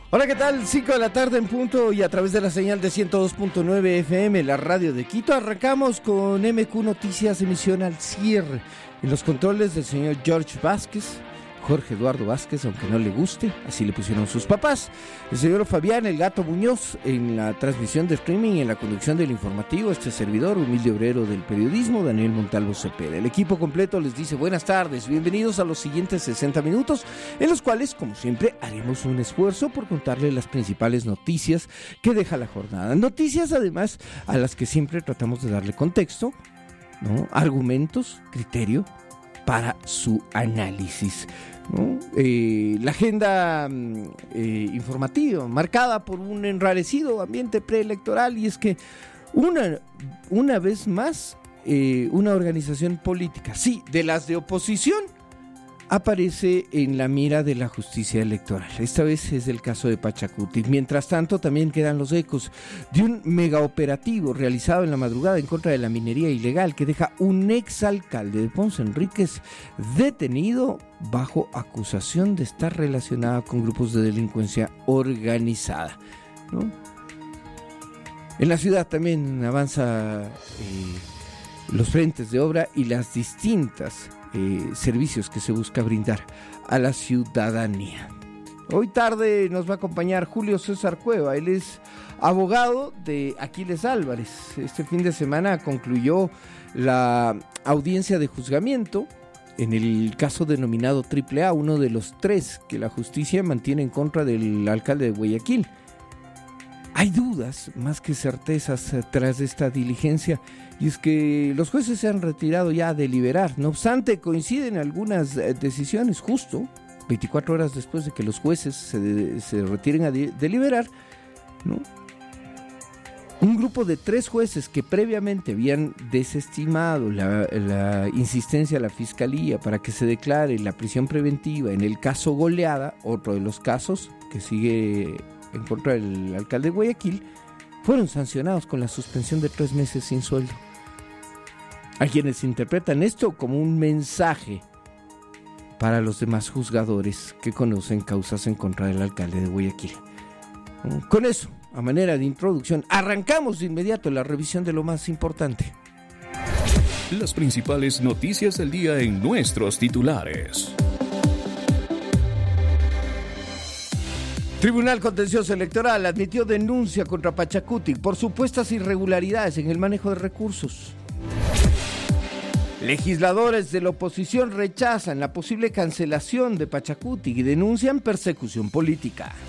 Hola, ¿qué tal? 5 de la tarde en punto y a través de la señal de 102.9 FM, la radio de Quito. Arrancamos con MQ Noticias, emisión al cierre. En los controles del señor Jorge Eduardo Vázquez, aunque no le guste, así le pusieron sus papás. El señor Fabián El Gato Muñoz en la transmisión de streaming y en la conducción del informativo. Este servidor, humilde obrero del periodismo, Daniel Montalvo Cepeda. El equipo completo les dice buenas tardes, bienvenidos a los siguientes 60 minutos, en los cuales, como siempre, haremos un esfuerzo por contarles las principales noticias que deja la jornada. Noticias, además, a las que siempre tratamos de darle contexto, ¿no? Argumentos, criterio para su análisis, ¿no? La agenda informativa marcada por un enrarecido ambiente preelectoral, y es que una vez más una organización política, sí, de las de oposición, aparece en la mira de la justicia electoral. Esta vez es el caso de Pachacuti. Mientras tanto, también quedan los ecos de un megaoperativo realizado en la madrugada en contra de la minería ilegal que deja un exalcalde de Ponce Enríquez detenido bajo acusación de estar relacionado con grupos de delincuencia organizada, ¿no? En la ciudad también avanza los frentes de obra y las distintas servicios que se busca brindar a la ciudadanía. Hoy tarde nos va a acompañar Julio César Cueva. Él es abogado de Aquiles Álvarez. Este fin de semana concluyó la audiencia de juzgamiento en el caso denominado AAA, uno de los 3 que la justicia mantiene en contra del alcalde de Guayaquil. Hay dudas más que certezas tras de esta diligencia, y es que los jueces se han retirado ya a deliberar. No obstante, coinciden algunas decisiones justo 24 horas después de que los jueces se retiren a deliberar, ¿no? Un grupo de 3 jueces que previamente habían desestimado la insistencia de la Fiscalía para que se declare la prisión preventiva en el caso Goleada, otro de los casos que sigue en contra del alcalde de Guayaquil, fueron sancionados con la suspensión de 3 meses sin sueldo. Hay quienes interpretan esto como un mensaje para los demás juzgadores que conocen causas en contra del alcalde de Guayaquil. Con eso, a manera de introducción, arrancamos de inmediato la revisión de lo más importante. Las principales noticias del día en nuestros titulares. Tribunal Contencioso Electoral admitió denuncia contra Pachacuti por supuestas irregularidades en el manejo de recursos. Legisladores de la oposición rechazan la posible cancelación de Pachacuti y denuncian persecución política.